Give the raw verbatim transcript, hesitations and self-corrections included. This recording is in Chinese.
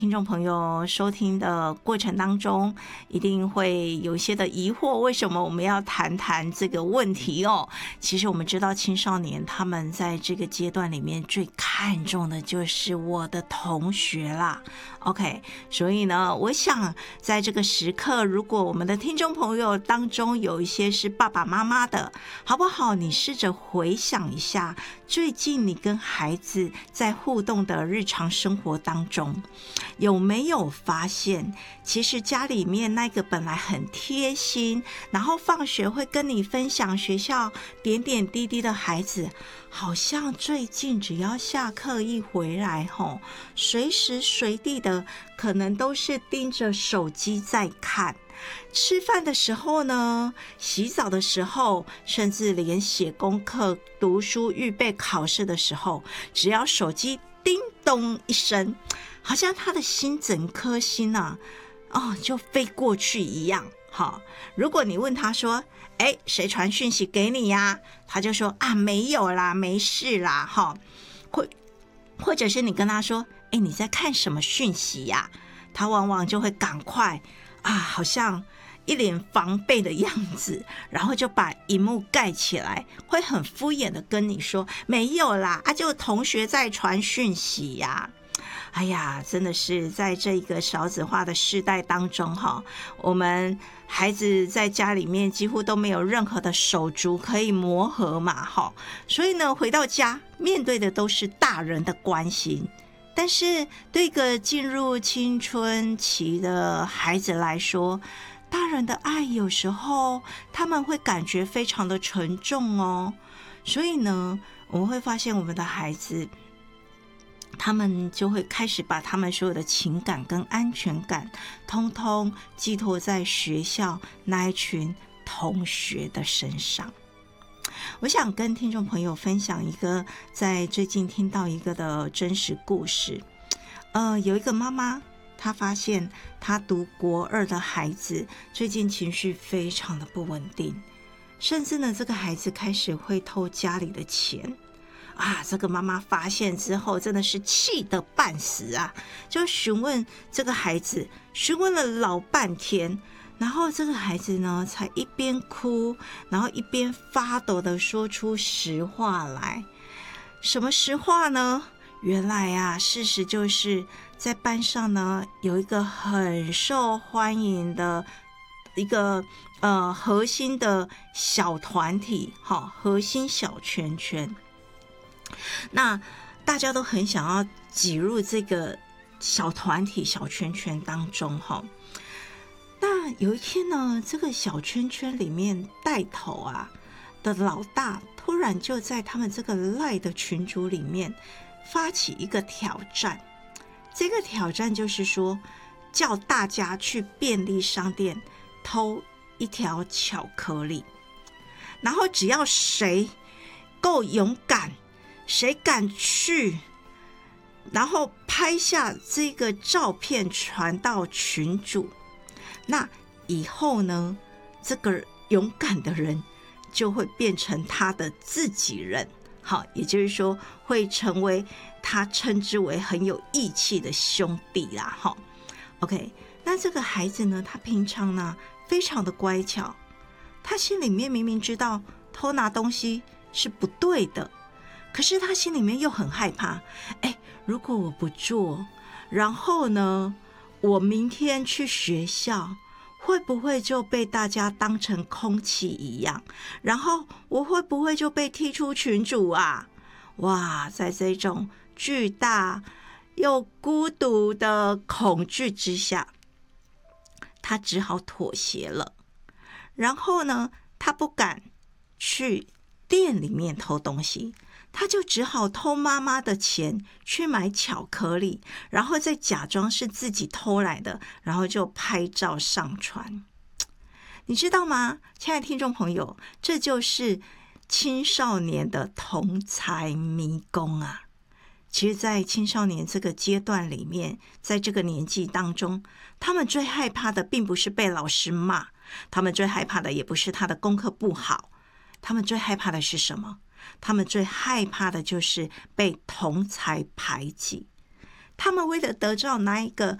听众朋友收听的过程当中，一定会有一些的疑惑，为什么我们要谈谈这个问题哦？其实我们知道，青少年他们在这个阶段里面最看重的就是我的同学啦。OK， 所以呢，我想在这个时刻，如果我们的听众朋友当中有一些是爸爸妈妈的，好不好？你试着回想一下，最近你跟孩子在互动的日常生活当中，有没有发现，其实家里面那个本来很贴心，然后放学会跟你分享学校点点滴滴的孩子，好像最近只要下课一回来吼，随时随地的可能都是盯着手机在看。吃饭的时候呢，洗澡的时候，甚至连写功课、读书、预备考试的时候，只要手机叮咚一声，好像他的心整颗心啊，哦，就飞过去一样。好，如果你问他说：“哎，谁传讯息给你呀？”他就说：“啊，没有啦，没事啦。”哈，或或者是你跟他说：“哎，你在看什么讯息呀？”他往往就会赶快啊，好像一脸防备的样子，然后就把荧幕盖起来，会很敷衍的跟你说：“没有啦，啊，就同学在传讯息呀。”哎呀，真的是在这一个少子化的世代当中哈，我们孩子在家里面几乎都没有任何的手足可以磨合嘛哈，所以呢，回到家面对的都是大人的关心。但是对一个进入青春期的孩子来说，大人的爱有时候他们会感觉非常的沉重哦。所以呢，我们会发现我们的孩子，他们就会开始把他们所有的情感跟安全感通通寄托在学校那一群同学的身上。我想跟听众朋友分享一个在最近听到一个的真实故事。呃，有一个妈妈，她发现她读国二的孩子最近情绪非常的不稳定，甚至呢，这个孩子开始会偷家里的钱啊！这个妈妈发现之后，真的是气得半死啊！就询问这个孩子，询问了老半天，然后这个孩子呢，才一边哭，然后一边发抖的说出实话来。什么实话呢？原来啊，事实就是在班上呢，有一个很受欢迎的一个呃核心的小团体，好，核心小圈圈。那大家都很想要挤入这个小团体、小圈圈当中哈。那有一天呢，这个小圈圈里面带头啊的老大，突然就在他们这个赖的群组里面发起一个挑战。这个挑战就是说，叫大家去便利商店偷一条巧克力，然后只要谁够勇敢，谁敢去，然后拍下这个照片传到群组，那以后呢，这个勇敢的人就会变成他的自己人，好，也就是说会成为他称之为很有义气的兄弟啦，好 ，OK。那这个孩子呢，他平常呢非常的乖巧，他心里面明明知道偷拿东西是不对的，可是他心里面又很害怕，哎，如果我不做，然后呢，我明天去学校会不会就被大家当成空气一样？然后我会不会就被踢出群组啊？哇，在这种巨大又孤独的恐惧之下，他只好妥协了。然后呢，他不敢去店里面偷东西，他就只好偷妈妈的钱去买巧克力，然后再假装是自己偷来的，然后就拍照上传。你知道吗，亲爱的听众朋友，这就是青少年的同财迷宫啊！其实在青少年这个阶段里面，在这个年纪当中，他们最害怕的并不是被老师骂，他们最害怕的也不是他的功课不好，他们最害怕的是什么？他们最害怕的就是被同侪排挤。 他们为了得到那一个